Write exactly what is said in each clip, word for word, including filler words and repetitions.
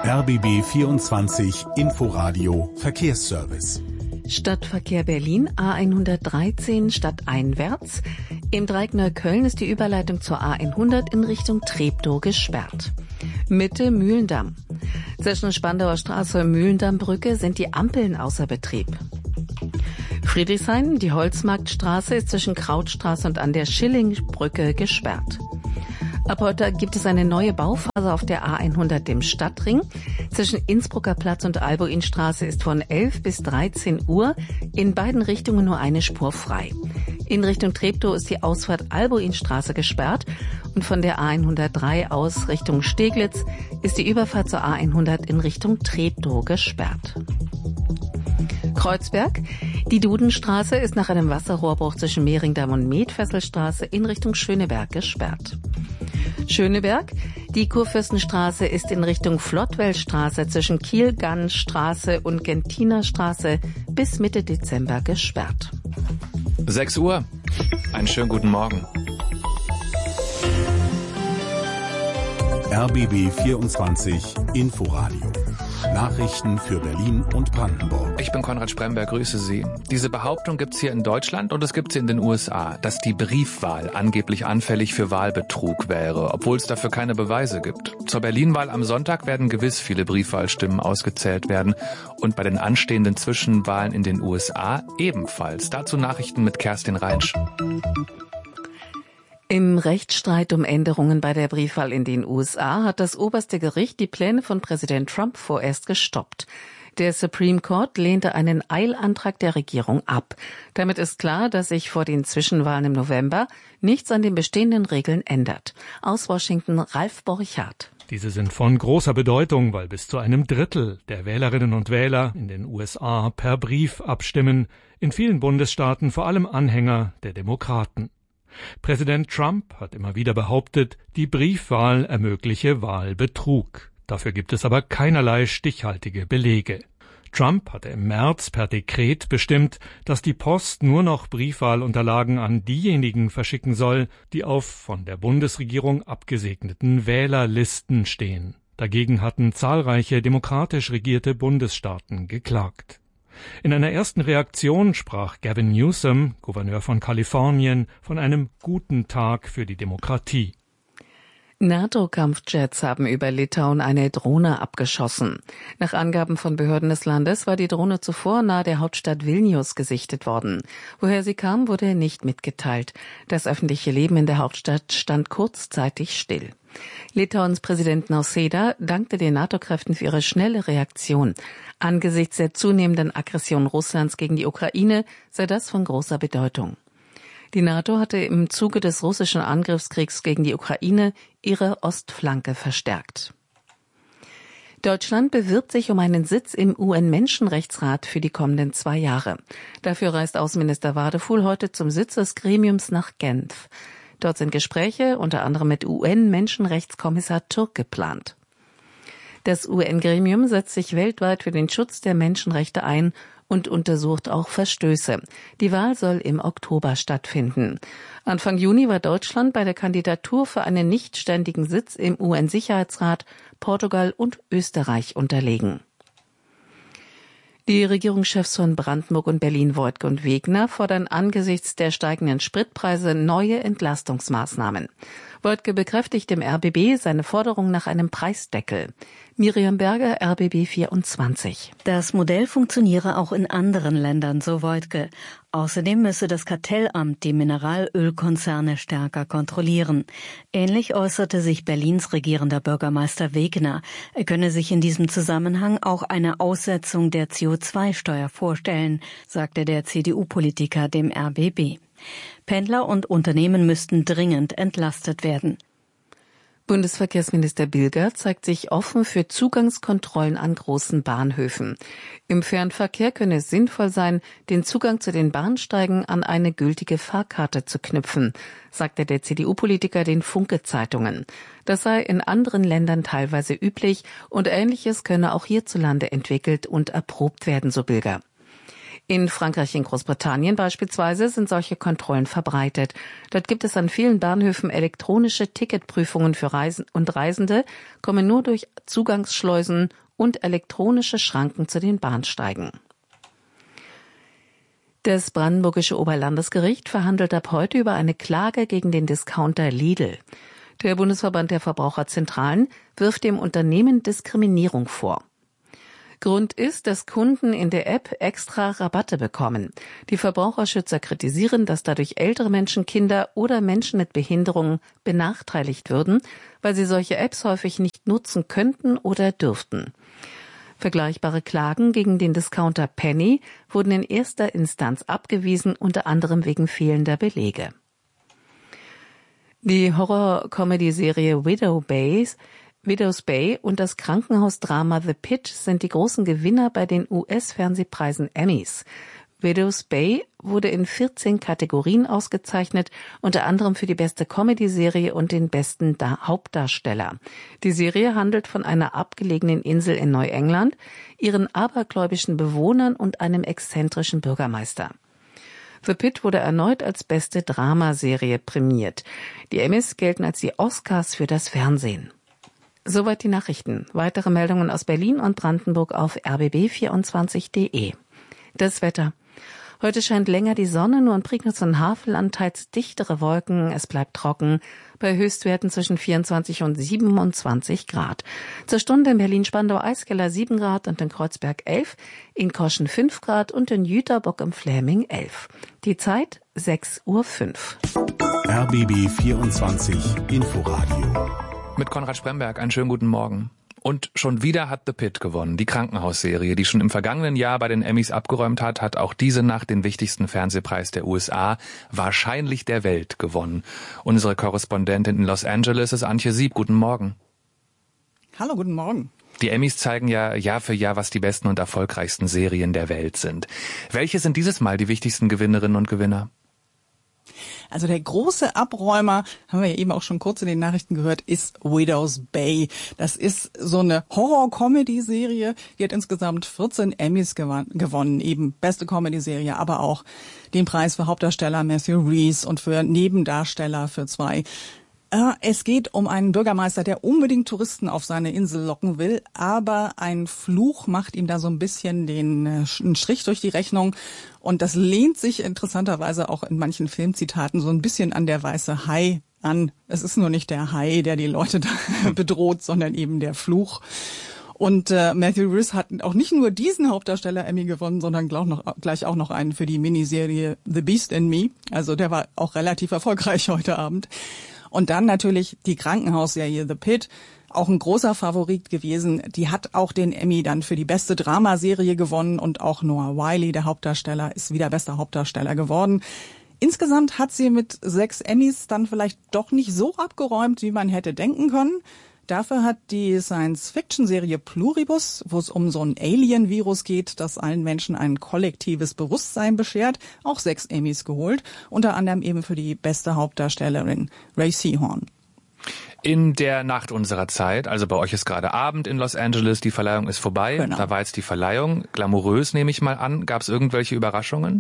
R B B vierundzwanzig Inforadio Verkehrsservice. Stadtverkehr Berlin A hundertdreizehn stadteinwärts. Im Dreieck Neukölln ist die Überleitung zur A hundert in Richtung Treptow gesperrt. Mitte Mühlendamm. Zwischen Spandauer Straße und Mühlendammbrücke sind die Ampeln außer Betrieb. Friedrichshain, die Holzmarktstraße ist zwischen Krautstraße und an der Schillingbrücke gesperrt. Ab heute gibt es eine neue Bauphase auf der A hundert im Stadtring. Zwischen Innsbrucker Platz und Albuinstraße ist von elf bis dreizehn Uhr in beiden Richtungen nur eine Spur frei. In Richtung Treptow ist die Ausfahrt Albuinstraße gesperrt und von der A hundertdrei aus Richtung Steglitz ist die Überfahrt zur A hundert in Richtung Treptow gesperrt. Kreuzberg. Die Dudenstraße ist nach einem Wasserrohrbruch zwischen Mehringdamm und Medfesselstraße in Richtung Schöneberg gesperrt. Schöneberg. Die Kurfürstenstraße ist in Richtung Flottwellstraße zwischen Kiel-Gann-Straße und Gentiner-Straße bis Mitte Dezember gesperrt. sechs Uhr. Einen schönen guten Morgen. R B B vierundzwanzig Inforadio. Nachrichten für Berlin und Brandenburg. Ich bin Konrad Spremberg, grüße Sie. Diese Behauptung gibt's hier in Deutschland und es gibt sie in den U S A, dass die Briefwahl angeblich anfällig für Wahlbetrug wäre, obwohl es dafür keine Beweise gibt. Zur Berlin-Wahl am Sonntag werden gewiss viele Briefwahlstimmen ausgezählt werden und bei den anstehenden Zwischenwahlen in den U S A ebenfalls. Dazu Nachrichten mit Kerstin Reinsch. Im Rechtsstreit um Änderungen bei der Briefwahl in den U S A hat das oberste Gericht die Pläne von Präsident Trump vorerst gestoppt. Der Supreme Court lehnte einen Eilantrag der Regierung ab. Damit ist klar, dass sich vor den Zwischenwahlen im November nichts an den bestehenden Regeln ändert. Aus Washington Ralf Borchardt. Diese sind von großer Bedeutung, weil bis zu einem Drittel der Wählerinnen und Wähler in den U S A per Brief abstimmen, in vielen Bundesstaaten vor allem Anhänger der Demokraten. Präsident Trump hat immer wieder behauptet, die Briefwahl ermögliche Wahlbetrug. Dafür gibt es aber keinerlei stichhaltige Belege. Trump hatte im März per Dekret bestimmt, dass die Post nur noch Briefwahlunterlagen an diejenigen verschicken soll, die auf von der Bundesregierung abgesegneten Wählerlisten stehen. Dagegen hatten zahlreiche demokratisch regierte Bundesstaaten geklagt. In einer ersten Reaktion sprach Gavin Newsom, Gouverneur von Kalifornien, von einem guten Tag für die Demokratie. NATO-Kampfjets haben über Litauen eine Drohne abgeschossen. Nach Angaben von Behörden des Landes war die Drohne zuvor nahe der Hauptstadt Vilnius gesichtet worden. Woher sie kam, wurde nicht mitgeteilt. Das öffentliche Leben in der Hauptstadt stand kurzzeitig still. Litauens Präsident Nausėda dankte den NATO-Kräften für ihre schnelle Reaktion. Angesichts der zunehmenden Aggression Russlands gegen die Ukraine sei das von großer Bedeutung. Die NATO hatte im Zuge des russischen Angriffskriegs gegen die Ukraine ihre Ostflanke verstärkt. Deutschland bewirbt sich um einen Sitz im U N-Menschenrechtsrat für die kommenden zwei Jahre. Dafür reist Außenminister Wadefuhl heute zum Sitz des Gremiums nach Genf. Dort sind Gespräche unter anderem mit U N-Menschenrechtskommissar Türk geplant. Das U N-Gremium setzt sich weltweit für den Schutz der Menschenrechte ein und untersucht auch Verstöße. Die Wahl soll im Oktober stattfinden. Anfang Juni war Deutschland bei der Kandidatur für einen nichtständigen Sitz im U N-Sicherheitsrat Portugal und Österreich unterlegen. Die Regierungschefs von Brandenburg und Berlin, Woidke und Wegner, fordern angesichts der steigenden Spritpreise neue Entlastungsmaßnahmen. Woidke bekräftigt dem R B B seine Forderung nach einem Preisdeckel. Miriam Berger, R B B vierundzwanzig. Das Modell funktioniere auch in anderen Ländern, so Woidke. Außerdem müsse das Kartellamt die Mineralölkonzerne stärker kontrollieren. Ähnlich äußerte sich Berlins regierender Bürgermeister Wegner. Er könne sich in diesem Zusammenhang auch eine Aussetzung der C O zwei Steuer vorstellen, sagte der C D U-Politiker dem R B B. Pendler und Unternehmen müssten dringend entlastet werden. Bundesverkehrsminister Bilger zeigt sich offen für Zugangskontrollen an großen Bahnhöfen. Im Fernverkehr könne es sinnvoll sein, den Zugang zu den Bahnsteigen an eine gültige Fahrkarte zu knüpfen, sagte der C D U-Politiker den Funke-Zeitungen. Das sei in anderen Ländern teilweise üblich und Ähnliches könne auch hierzulande entwickelt und erprobt werden, so Bilger. In Frankreich und Großbritannien beispielsweise sind solche Kontrollen verbreitet. Dort gibt es an vielen Bahnhöfen elektronische Ticketprüfungen für Reisen und Reisende, kommen nur durch Zugangsschleusen und elektronische Schranken zu den Bahnsteigen. Das brandenburgische Oberlandesgericht verhandelt ab heute über eine Klage gegen den Discounter Lidl. Der Bundesverband der Verbraucherzentralen wirft dem Unternehmen Diskriminierung vor. Grund ist, dass Kunden in der App extra Rabatte bekommen. Die Verbraucherschützer kritisieren, dass dadurch ältere Menschen, Kinder oder Menschen mit Behinderungen benachteiligt würden, weil sie solche Apps häufig nicht nutzen könnten oder dürften. Vergleichbare Klagen gegen den Discounter Penny wurden in erster Instanz abgewiesen, unter anderem wegen fehlender Belege. Die Horror-Comedy-Serie Widow Bays Widow's Bay und das Krankenhausdrama The Pit sind die großen Gewinner bei den U S-Fernsehpreisen Emmys. Widow's Bay wurde in vierzehn Kategorien ausgezeichnet, unter anderem für die beste Comedy-Serie und den besten da- Hauptdarsteller. Die Serie handelt von einer abgelegenen Insel in Neuengland, ihren abergläubischen Bewohnern und einem exzentrischen Bürgermeister. The Pit wurde erneut als beste Dramaserie prämiert. Die Emmys gelten als die Oscars für das Fernsehen. Soweit die Nachrichten. Weitere Meldungen aus Berlin und Brandenburg auf r b b vierundzwanzig punkt d e. Das Wetter. Heute scheint länger die Sonne, nur in Prignitz und Havelland teils dichtere Wolken. Es bleibt trocken, bei Höchstwerten zwischen vierundzwanzig und siebenundzwanzig Grad. Zur Stunde in Berlin-Spandau-Eiskeller sieben Grad und in Kreuzberg elf, in Koschen fünf Grad und in Jüterbock im Fläming elf. Die Zeit sechs Uhr fünf. R B B vierundzwanzig Inforadio. Mit Konrad Spremberg, einen schönen guten Morgen. Und schon wieder hat The Pit gewonnen. Die Krankenhausserie, die schon im vergangenen Jahr bei den Emmys abgeräumt hat, hat auch diese Nacht den wichtigsten Fernsehpreis der U S A, wahrscheinlich der Welt, gewonnen. Unsere Korrespondentin in Los Angeles ist Antje Sieb. Guten Morgen. Hallo, guten Morgen. Die Emmys zeigen ja Jahr für Jahr, was die besten und erfolgreichsten Serien der Welt sind. Welche sind dieses Mal die wichtigsten Gewinnerinnen und Gewinner? Also der große Abräumer, haben wir ja eben auch schon kurz in den Nachrichten gehört, ist Widow's Bay. Das ist so eine Horror-Comedy-Serie. Die hat insgesamt vierzehn Emmys gewann, gewonnen, eben beste Comedy-Serie, aber auch den Preis für Hauptdarsteller Matthew Rhys und für Nebendarsteller für zwei. Es geht um einen Bürgermeister, der unbedingt Touristen auf seine Insel locken will, aber ein Fluch macht ihm da so ein bisschen den einen Strich durch die Rechnung. Und das lehnt sich interessanterweise auch in manchen Filmzitaten so ein bisschen an der weiße Hai an. Es ist nur nicht der Hai, der die Leute da bedroht, sondern eben der Fluch. Und äh, Matthew Rhys hat auch nicht nur diesen Hauptdarsteller-Emmy gewonnen, sondern gleich, noch, gleich auch noch einen für die Miniserie The Beast in Me. Also der war auch relativ erfolgreich heute Abend. Und dann natürlich die Krankenhausserie The Pit, auch ein großer Favorit gewesen. Die hat auch den Emmy dann für die beste Dramaserie gewonnen und auch Noah Wyle, der Hauptdarsteller, ist wieder bester Hauptdarsteller geworden. Insgesamt hat sie mit sechs Emmys dann vielleicht doch nicht so abgeräumt, wie man hätte denken können. Dafür hat die Science-Fiction-Serie Pluribus, wo es um so ein Alien-Virus geht, das allen Menschen ein kollektives Bewusstsein beschert, auch sechs Emmys geholt. Unter anderem eben für die beste Hauptdarstellerin Ray Seahorn. In der Nacht unserer Zeit, also bei euch ist gerade Abend in Los Angeles, die Verleihung ist vorbei. Genau. Da war jetzt die Verleihung. Glamourös nehme ich mal an. Gab es irgendwelche Überraschungen?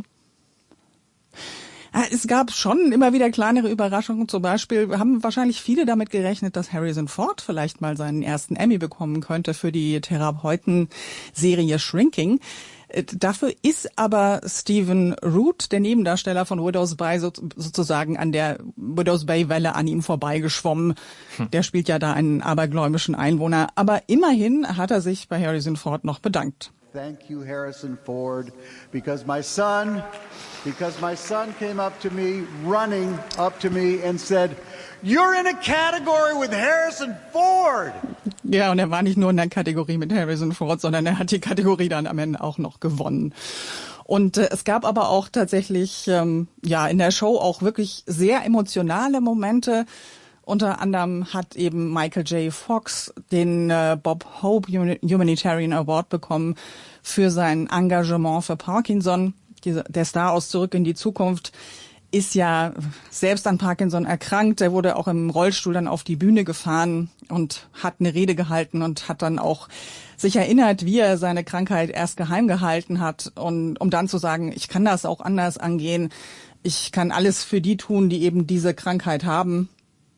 Es gab schon immer wieder kleinere Überraschungen. Zum Beispiel haben wahrscheinlich viele damit gerechnet, dass Harrison Ford vielleicht mal seinen ersten Emmy bekommen könnte für die Therapeuten-Serie Shrinking. Dafür ist aber Stephen Root, der Nebendarsteller von Widow's Bay, so, sozusagen an der Widow's Bay-Welle an ihm vorbeigeschwommen. Hm. Der spielt ja da einen abergläubischen Einwohner. Aber immerhin hat er sich bei Harrison Ford noch bedankt. Thank you, Harrison Ford, because my son, because my son came up to me, running up to me and said, "You're in a category with Harrison Ford." Ja, und er war nicht nur in der Kategorie mit Harrison Ford, sondern er hat die Kategorie dann am Ende auch noch gewonnen. Und äh, es gab aber auch tatsächlich, ähm, ja, in der Show auch wirklich sehr emotionale Momente. Unter anderem hat eben Michael J. Fox den äh, Bob Hope Humanitarian Award bekommen für sein Engagement für Parkinson. Der Star aus Zurück in die Zukunft ist ja selbst an Parkinson erkrankt. Der wurde auch im Rollstuhl dann auf die Bühne gefahren und hat eine Rede gehalten und hat dann auch sich erinnert, wie er seine Krankheit erst geheim gehalten hat, und um dann zu sagen, ich kann das auch anders angehen. Ich kann alles für die tun, die eben diese Krankheit haben.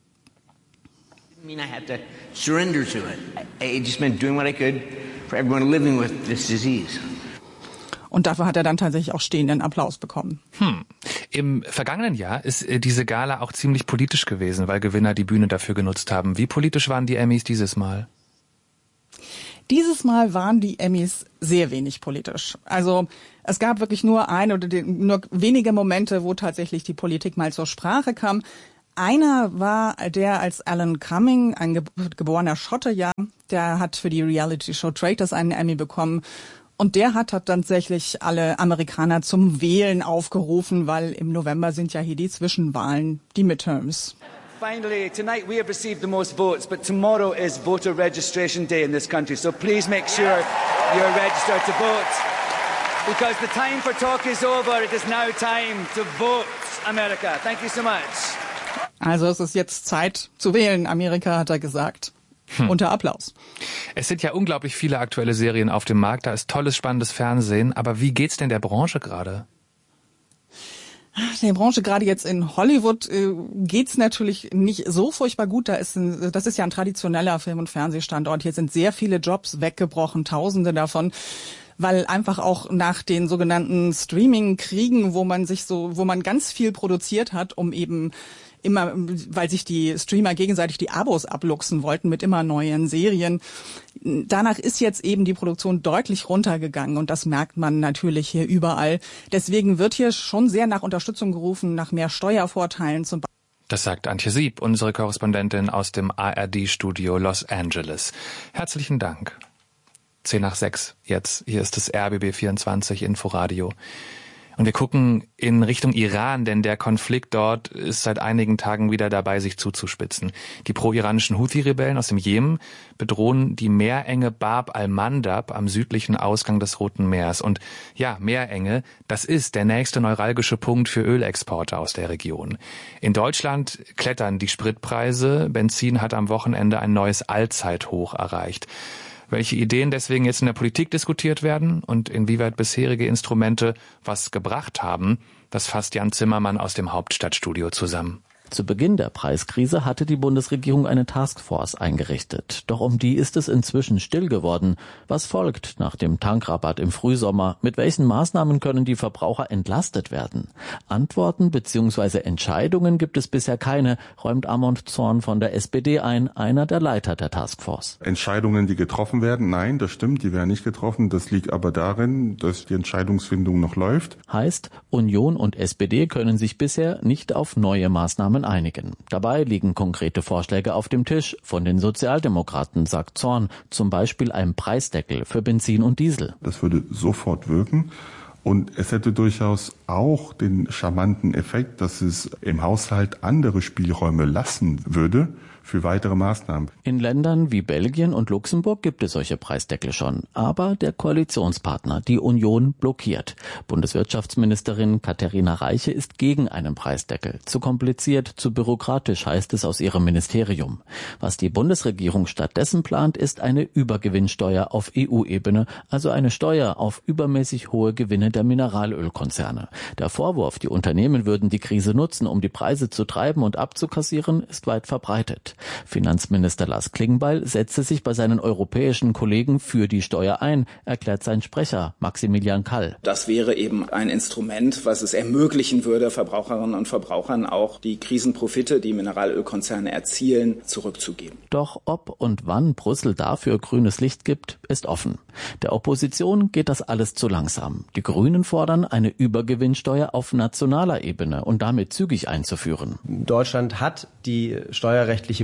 I mean, I had to surrender to it. It just meant doing what I could for everyone living with this disease. Und dafür hat er dann tatsächlich auch stehenden Applaus bekommen. Hm. Im vergangenen Jahr ist diese Gala auch ziemlich politisch gewesen, weil Gewinner die Bühne dafür genutzt haben. Wie politisch waren die Emmys dieses Mal? Dieses Mal waren die Emmys sehr wenig politisch. Also es gab wirklich nur ein oder die, nur wenige Momente, wo tatsächlich die Politik mal zur Sprache kam. Einer war der, als Alan Cumming, ein ge- geborener Schotte, ja, der hat für die Reality-Show Traitors einen Emmy bekommen. Und der hat, hat tatsächlich alle Amerikaner zum Wählen aufgerufen, weil im November sind ja hier die Zwischenwahlen, die Midterms. Finally, tonight we have received the most votes, but tomorrow is voter registration day in this country. So please make sure you're registered to vote. Because the time for talk is over. It is now time to vote, America. Thank you so much. Also es ist jetzt Zeit zu wählen, Amerika, hat er gesagt. Hm. Unter Applaus. Es sind ja unglaublich viele aktuelle Serien auf dem Markt. Da ist tolles, spannendes Fernsehen. Aber wie geht's denn der Branche gerade? Der Branche gerade jetzt in Hollywood äh, geht's natürlich nicht so furchtbar gut. Da ist ein, das ist ja ein traditioneller Film- und Fernsehstandort. Hier sind sehr viele Jobs weggebrochen, Tausende davon, weil einfach auch nach den sogenannten Streaming-Kriegen, wo man sich so, wo man ganz viel produziert hat, um eben immer, weil sich die Streamer gegenseitig die Abos abluchsen wollten mit immer neuen Serien. Danach ist jetzt eben die Produktion deutlich runtergegangen und das merkt man natürlich hier überall. Deswegen wird hier schon sehr nach Unterstützung gerufen, nach mehr Steuervorteilen zum Beispiel. Das sagt Antje Sieb, unsere Korrespondentin aus dem A R D-Studio Los Angeles. Herzlichen Dank. Zehn nach sechs jetzt. Hier ist das R B B vierundzwanzig Inforadio. Und wir gucken in Richtung Iran, denn der Konflikt dort ist seit einigen Tagen wieder dabei, sich zuzuspitzen. Die pro-iranischen Houthi-Rebellen aus dem Jemen bedrohen die Meerenge Bab al-Mandab am südlichen Ausgang des Roten Meers. Und ja, Meerenge, das ist der nächste neuralgische Punkt für Ölexporte aus der Region. In Deutschland klettern die Spritpreise. Benzin hat am Wochenende ein neues Allzeithoch erreicht. Welche Ideen deswegen jetzt in der Politik diskutiert werden und inwieweit bisherige Instrumente was gebracht haben, das fasst Jan Zimmermann aus dem Hauptstadtstudio zusammen. Zu Beginn der Preiskrise hatte die Bundesregierung eine Taskforce eingerichtet. Doch um die ist es inzwischen still geworden. Was folgt nach dem Tankrabatt im Frühsommer? Mit welchen Maßnahmen können die Verbraucher entlastet werden? Antworten bzw. Entscheidungen gibt es bisher keine, räumt Amond Zorn von der S P D ein, einer der Leiter der Taskforce. Entscheidungen, die getroffen werden? Nein, das stimmt, die werden nicht getroffen. Das liegt aber darin, dass die Entscheidungsfindung noch läuft. Heißt, Union und S P D können sich bisher nicht auf neue Maßnahmen einigen. Dabei liegen konkrete Vorschläge auf dem Tisch von den Sozialdemokraten, sagt Zorn, zum Beispiel ein Preisdeckel für Benzin und Diesel. Das würde sofort wirken und es hätte durchaus auch den charmanten Effekt, dass es im Haushalt andere Spielräume lassen würde für weitere Maßnahmen. In Ländern wie Belgien und Luxemburg gibt es solche Preisdeckel schon. Aber der Koalitionspartner, die Union, blockiert. Bundeswirtschaftsministerin Katharina Reiche ist gegen einen Preisdeckel. Zu kompliziert, zu bürokratisch, heißt es aus ihrem Ministerium. Was die Bundesregierung stattdessen plant, ist eine Übergewinnsteuer auf E U-Ebene, also eine Steuer auf übermäßig hohe Gewinne der Mineralölkonzerne. Der Vorwurf, die Unternehmen würden die Krise nutzen, um die Preise zu treiben und abzukassieren, ist weit verbreitet. Finanzminister Lars Klingbeil setzte sich bei seinen europäischen Kollegen für die Steuer ein, erklärt sein Sprecher Maximilian Kall. Das wäre eben ein Instrument, was es ermöglichen würde, Verbraucherinnen und Verbrauchern auch die Krisenprofite, die Mineralölkonzerne erzielen, zurückzugeben. Doch ob und wann Brüssel dafür grünes Licht gibt, ist offen. Der Opposition geht das alles zu langsam. Die Grünen fordern, eine Übergewinnsteuer auf nationaler Ebene und damit zügig einzuführen. Deutschland hat die steuerrechtliche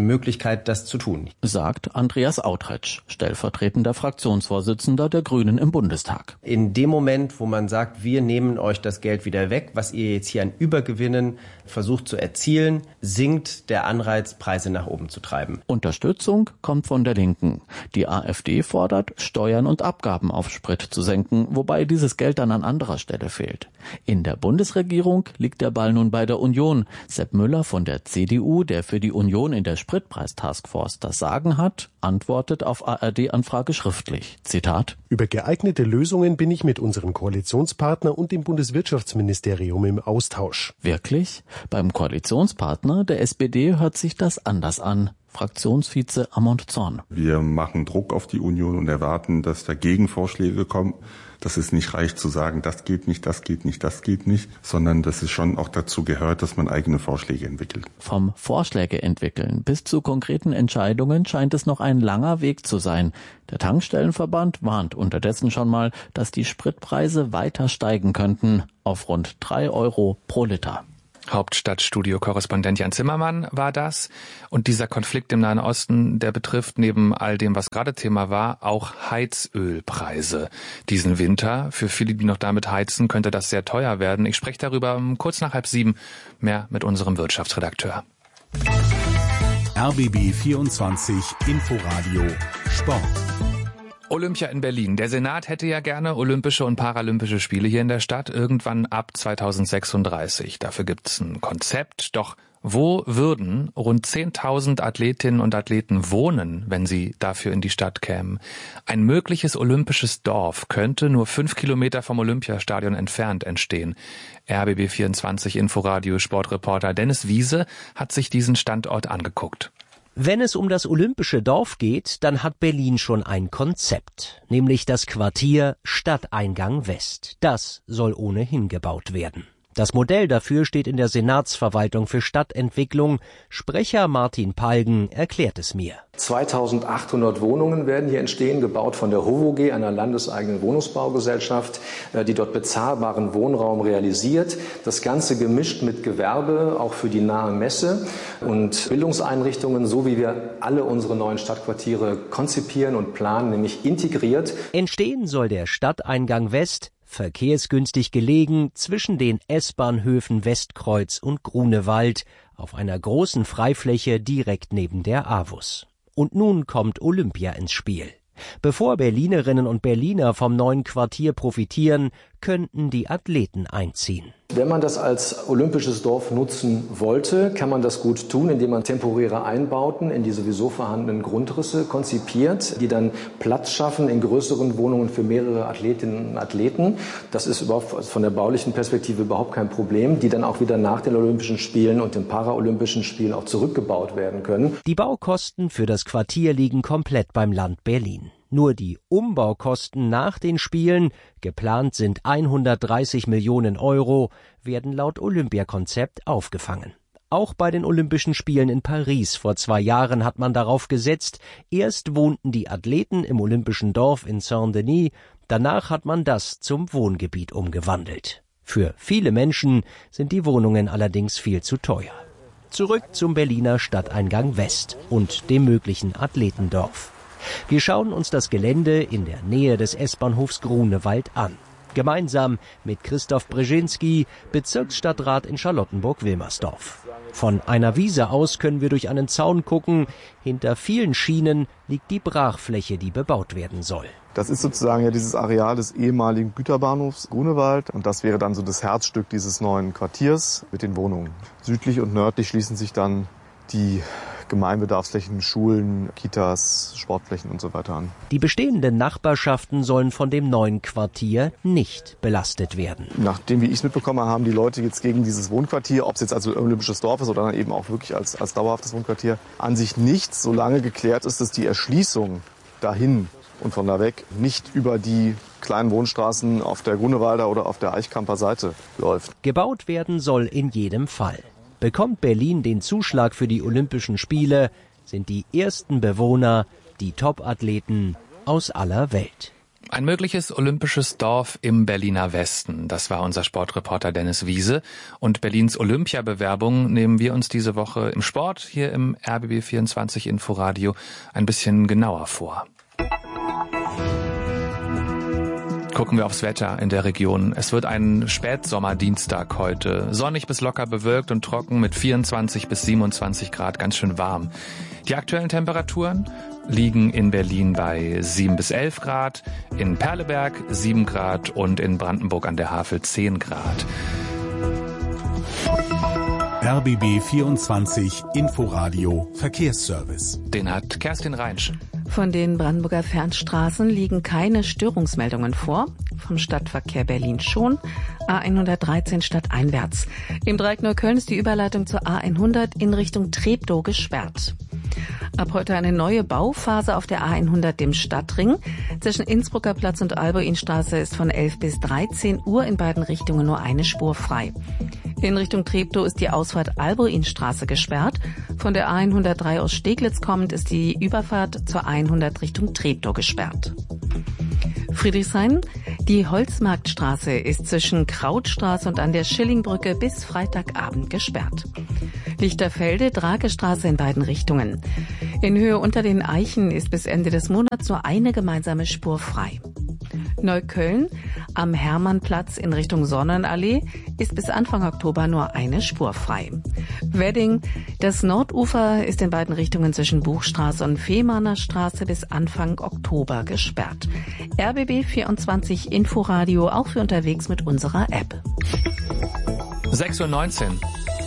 Möglichkeit, das zu tun. Sagt Andreas Autretsch, stellvertretender Fraktionsvorsitzender der Grünen im Bundestag. In dem Moment, wo man sagt, wir nehmen euch das Geld wieder weg, was ihr jetzt hier an Übergewinnen versucht zu erzielen, sinkt der Anreiz, Preise nach oben zu treiben. Unterstützung kommt von der Linken. Die AfD fordert, Steuern und Abgaben auf Sprit zu senken, wobei dieses Geld dann an anderer Stelle fehlt. In der Bundesregierung liegt der Ball nun bei der Union. Sepp Müller von der C D U, der für die Union in der Spritpreistaskforce das Sagen hat, antwortet auf A R D-Anfrage schriftlich. Zitat: Über geeignete Lösungen bin ich mit unserem Koalitionspartner und dem Bundeswirtschaftsministerium im Austausch. Wirklich? Beim Koalitionspartner, der S P D, hört sich das anders an. Fraktionsvize Amont Zorn. Wir machen Druck auf die Union und erwarten, dass da Gegenvorschläge kommen. Dass es nicht reicht zu sagen, das geht nicht, das geht nicht, das geht nicht, sondern dass es schon auch dazu gehört, dass man eigene Vorschläge entwickelt. Vom Vorschläge entwickeln bis zu konkreten Entscheidungen scheint es noch ein langer Weg zu sein. Der Tankstellenverband warnt unterdessen schon mal, dass die Spritpreise weiter steigen könnten auf rund drei Euro pro Liter. Hauptstadtstudio-Korrespondent Jan Zimmermann war das. Und dieser Konflikt im Nahen Osten, der betrifft neben all dem, was gerade Thema war, auch Heizölpreise. Diesen Winter, für viele, die noch damit heizen, könnte das sehr teuer werden. Ich spreche darüber kurz nach halb sieben. Mehr mit unserem Wirtschaftsredakteur. R B B vierundzwanzig Inforadio Sport. Olympia in Berlin. Der Senat hätte ja gerne Olympische und Paralympische Spiele hier in der Stadt irgendwann ab zweitausendsechsunddreißig. Dafür gibt's ein Konzept. Doch wo würden rund zehntausend Athletinnen und Athleten wohnen, wenn sie dafür in die Stadt kämen? Ein mögliches olympisches Dorf könnte nur fünf Kilometer vom Olympiastadion entfernt entstehen. R B B vierundzwanzig Inforadio Sportreporter Dennis Wiese hat sich diesen Standort angeguckt. Wenn es um das olympische Dorf geht, dann hat Berlin schon ein Konzept, nämlich das Quartier Stadteingang West. Das soll ohnehin gebaut werden. Das Modell dafür steht in der Senatsverwaltung für Stadtentwicklung. Sprecher Martin Palgen erklärt es mir. zweitausendachthundert Wohnungen werden hier entstehen, gebaut von der H O V O G, einer landeseigenen Wohnungsbaugesellschaft, die dort bezahlbaren Wohnraum realisiert. Das Ganze gemischt mit Gewerbe, auch für die nahe Messe und Bildungseinrichtungen, so wie wir alle unsere neuen Stadtquartiere konzipieren und planen, nämlich integriert. Entstehen soll der Stadteingang West, verkehrsgünstig gelegen zwischen den S-Bahnhöfen Westkreuz und Grunewald auf einer großen Freifläche direkt neben der A W U S. Und nun kommt Olympia ins Spiel. Bevor Berlinerinnen und Berliner vom neuen Quartier profitieren, könnten die Athleten einziehen. Wenn man das als olympisches Dorf nutzen wollte, kann man das gut tun, indem man temporäre Einbauten in die sowieso vorhandenen Grundrisse konzipiert, die dann Platz schaffen in größeren Wohnungen für mehrere Athletinnen und Athleten. Das ist überhaupt von der baulichen Perspektive überhaupt kein Problem, die dann auch wieder nach den Olympischen Spielen und den Paralympischen Spielen auch zurückgebaut werden können. Die Baukosten für das Quartier liegen komplett beim Land Berlin. Nur die Umbaukosten nach den Spielen, geplant sind hundertdreißig Millionen Euro, werden laut Olympiakonzept aufgefangen. Auch bei den Olympischen Spielen in Paris vor zwei Jahren hat man darauf gesetzt. Erst wohnten die Athleten im Olympischen Dorf in Saint-Denis, danach hat man das zum Wohngebiet umgewandelt. Für viele Menschen sind die Wohnungen allerdings viel zu teuer. Zurück zum Berliner Stadteingang West und dem möglichen Athletendorf. Wir schauen uns das Gelände in der Nähe des S-Bahnhofs Grunewald an. Gemeinsam mit Christoph Brzezinski, Bezirksstadtrat in Charlottenburg-Wilmersdorf. Von einer Wiese aus können wir durch einen Zaun gucken. Hinter vielen Schienen liegt die Brachfläche, die bebaut werden soll. Das ist sozusagen ja dieses Areal des ehemaligen Güterbahnhofs Grunewald. Und das wäre dann so das Herzstück dieses neuen Quartiers mit den Wohnungen. Südlich und nördlich schließen sich dann die Gemeinbedarfsflächen, Schulen, Kitas, Sportflächen und so weiter an. Die bestehenden Nachbarschaften sollen von dem neuen Quartier nicht belastet werden. Nachdem, wie ich es mitbekommen habe, haben die Leute jetzt gegen dieses Wohnquartier, ob es jetzt also olympisches Dorf ist oder dann eben auch wirklich als, als dauerhaftes Wohnquartier, an sich nichts, solange geklärt ist, dass die Erschließung dahin und von da weg nicht über die kleinen Wohnstraßen auf der Grunewalder oder auf der Eichkamper Seite läuft. Gebaut werden soll in jedem Fall. Bekommt Berlin den Zuschlag für die Olympischen Spiele, sind die ersten Bewohner die Top-Athleten aus aller Welt. Ein mögliches olympisches Dorf im Berliner Westen. Das war unser Sportreporter Dennis Wiese. Und Berlins Olympiabewerbung nehmen wir uns diese Woche im Sport hier im R B B vierundzwanzig Inforadio ein bisschen genauer vor. Gucken wir aufs Wetter in der Region. Es wird ein Spätsommerdienstag heute. Sonnig bis locker bewölkt und trocken mit vierundzwanzig bis siebenundzwanzig Grad, ganz schön warm. Die aktuellen Temperaturen liegen in Berlin bei sieben bis elf Grad, in Perleberg sieben Grad und in Brandenburg an der Havel zehn Grad. R B B vierundzwanzig Inforadio Verkehrsservice. Den hat Kerstin Reinsch. Von den Brandenburger Fernstraßen liegen keine Störungsmeldungen vor. Vom Stadtverkehr Berlin schon. A hundertdreizehn stadteinwärts. Im Dreieck Neukölln ist die Überleitung zur A hundert in Richtung Treptow gesperrt. Ab heute eine neue Bauphase auf der A hundert, dem Stadtring. Zwischen Innsbrucker Platz und Albuinstraße ist von elf bis dreizehn Uhr in beiden Richtungen nur eine Spur frei. In Richtung Treptow ist die Ausfahrt Albuinstraße gesperrt. Von der A hundertdrei aus Steglitz kommend ist die Überfahrt zur A hundert Richtung Treptow gesperrt. Friedrichshain. Die Holzmarktstraße ist zwischen Krautstraße und an der Schillingbrücke bis Freitagabend gesperrt. Lichterfelde, Dragestraße in beiden Richtungen. In Höhe unter den Eichen ist bis Ende des Monats nur eine gemeinsame Spur frei. Neukölln, am Hermannplatz in Richtung Sonnenallee ist bis Anfang Oktober nur eine Spur frei. Wedding, das Nordufer ist in beiden Richtungen zwischen Buchstraße und Fehmarner Straße bis Anfang Oktober gesperrt. R B B vierundzwanzig Inforadio, auch für unterwegs mit unserer App. sechs Uhr neunzehn.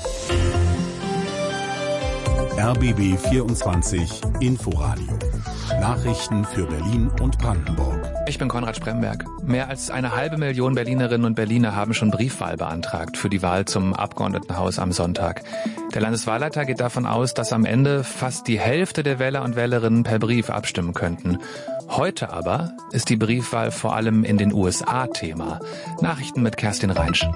R B B vierundzwanzig Inforadio. Nachrichten für Berlin und Brandenburg. Ich bin Konrad Spremberg. Mehr als eine halbe Million Berlinerinnen und Berliner haben schon Briefwahl beantragt für die Wahl zum Abgeordnetenhaus am Sonntag. Der Landeswahlleiter geht davon aus, dass am Ende fast die Hälfte der Wähler und Wählerinnen per Brief abstimmen könnten. Heute aber ist die Briefwahl vor allem in den U S A Thema. Nachrichten mit Kerstin Reinsch.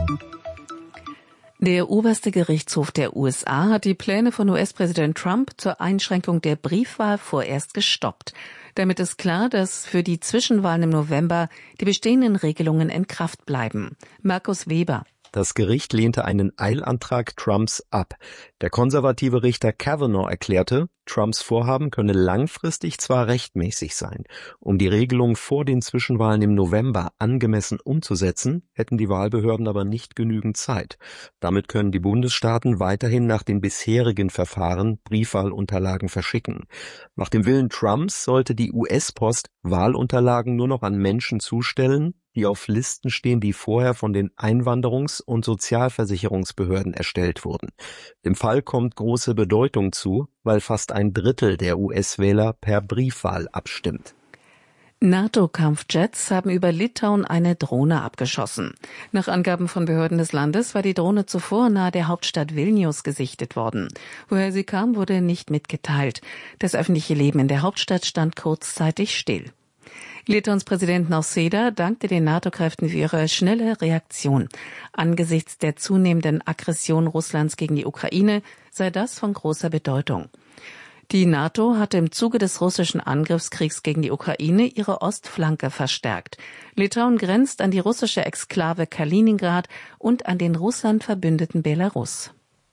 Der oberste Gerichtshof der U S A hat die Pläne von U S-Präsident Trump zur Einschränkung der Briefwahl vorerst gestoppt. Damit ist klar, dass für die Zwischenwahlen im November die bestehenden Regelungen in Kraft bleiben. Markus Weber. Das Gericht lehnte einen Eilantrag Trumps ab. Der konservative Richter Kavanaugh erklärte, Trumps Vorhaben könne langfristig zwar rechtmäßig sein. Um die Regelung vor den Zwischenwahlen im November angemessen umzusetzen, hätten die Wahlbehörden aber nicht genügend Zeit. Damit können die Bundesstaaten weiterhin nach den bisherigen Verfahren Briefwahlunterlagen verschicken. Nach dem Willen Trumps sollte die U S-Post Wahlunterlagen nur noch an Menschen zustellen, die auf Listen stehen, die vorher von den Einwanderungs- und Sozialversicherungsbehörden erstellt wurden. Dem Fall kommt große Bedeutung zu, weil fast ein Drittel der U S-Wähler per Briefwahl abstimmt. NATO-Kampfjets haben über Litauen eine Drohne abgeschossen. Nach Angaben von Behörden des Landes war die Drohne zuvor nahe der Hauptstadt Vilnius gesichtet worden. Woher sie kam, wurde nicht mitgeteilt. Das öffentliche Leben in der Hauptstadt stand kurzzeitig still. Litauens Präsident Nausėda dankte den NATO-Kräften für ihre schnelle Reaktion. Angesichts der zunehmenden Aggression Russlands gegen die Ukraine sei das von großer Bedeutung. Die NATO hatte im Zuge des russischen Angriffskriegs gegen die Ukraine ihre Ostflanke verstärkt. Litauen grenzt an die russische Exklave Kaliningrad und an den Russland verbündeten Belarus.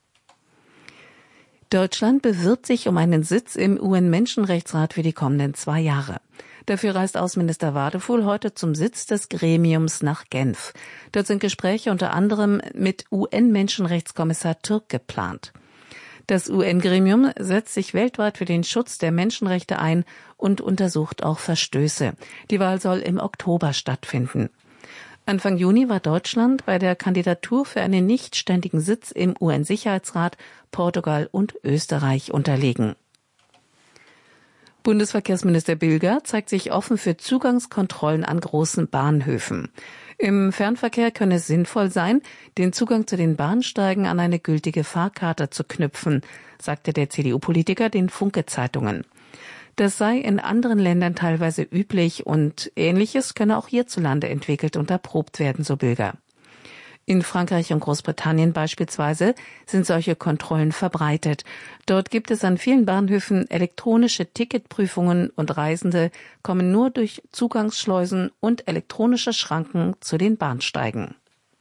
Deutschland bewirbt sich um einen Sitz im U N-Menschenrechtsrat für die kommenden zwei Jahre. Dafür reist Außenminister Wadefuhl heute zum Sitz des Gremiums nach Genf. Dort sind Gespräche unter anderem mit U N-Menschenrechtskommissar Türk geplant. Das U N-Gremium setzt sich weltweit für den Schutz der Menschenrechte ein und untersucht auch Verstöße. Die Wahl soll im Oktober stattfinden. Anfang Juni war Deutschland bei der Kandidatur für einen nichtständigen Sitz im U N-Sicherheitsrat Portugal und Österreich unterlegen. Bundesverkehrsminister Bilger zeigt sich offen für Zugangskontrollen an großen Bahnhöfen. Im Fernverkehr könne es sinnvoll sein, den Zugang zu den Bahnsteigen an eine gültige Fahrkarte zu knüpfen, sagte der C D U-Politiker den Funke-Zeitungen. Das sei in anderen Ländern teilweise üblich und Ähnliches könne auch hierzulande entwickelt und erprobt werden, so Bilger. In Frankreich und Großbritannien beispielsweise sind solche Kontrollen verbreitet. Dort gibt es an vielen Bahnhöfen elektronische Ticketprüfungen und Reisende kommen nur durch Zugangsschleusen und elektronische Schranken zu den Bahnsteigen.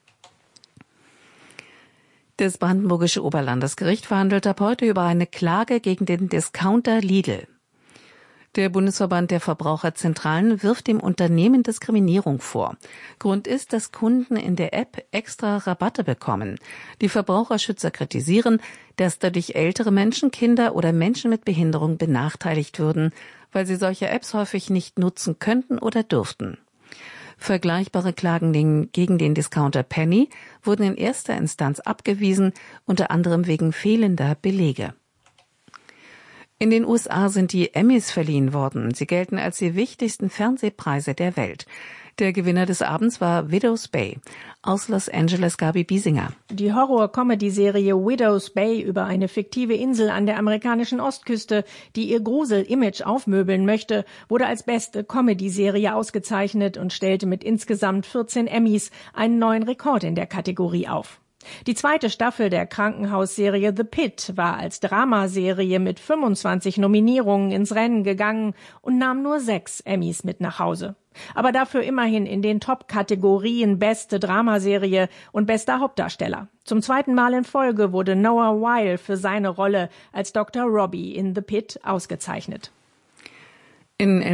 Das Brandenburgische Oberlandesgericht verhandelt ab heute über eine Klage gegen den Discounter Lidl. Der Bundesverband der Verbraucherzentralen wirft dem Unternehmen Diskriminierung vor. Grund ist, dass Kunden in der App extra Rabatte bekommen. Die Verbraucherschützer kritisieren, dass dadurch ältere Menschen, Kinder oder Menschen mit Behinderung benachteiligt würden, weil sie solche Apps häufig nicht nutzen könnten oder dürften. Vergleichbare Klagen gegen den Discounter Penny wurden in erster Instanz abgewiesen, unter anderem wegen fehlender Belege. In den U S A sind die Emmys verliehen worden. Sie gelten als die wichtigsten Fernsehpreise der Welt. Der Gewinner des Abends war Widow's Bay. Aus Los Angeles Gabi Biesinger. Die Horror-Comedy-Serie Widow's Bay über eine fiktive Insel an der amerikanischen Ostküste, die ihr Grusel-Image aufmöbeln möchte, wurde als beste Comedy-Serie ausgezeichnet und stellte mit insgesamt vierzehn Emmys einen neuen Rekord in der Kategorie auf. Die zweite Staffel der Krankenhausserie The Pit war als Dramaserie mit fünfundzwanzig Nominierungen ins Rennen gegangen und nahm nur sechs Emmys mit nach Hause. Aber dafür immerhin in den Top-Kategorien Beste Dramaserie und Bester Hauptdarsteller. Zum zweiten Mal in Folge wurde Noah Wyle für seine Rolle als Doktor Robbie in The Pit ausgezeichnet. In